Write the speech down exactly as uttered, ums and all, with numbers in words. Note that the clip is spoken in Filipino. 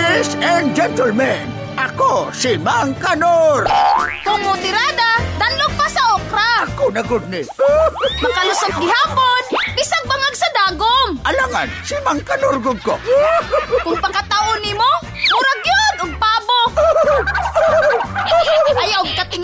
Ladies and gentlemen, ako si Mang Kanor. Tumutirada, danlog pa sa okra. Ako na good ni. Makalusot gihapon, bisag bangag sa dagom. Alangan, si Mang Kanor gud ko. Kung pagkataon nimo, murag yun, og pabo. Ayaw, kating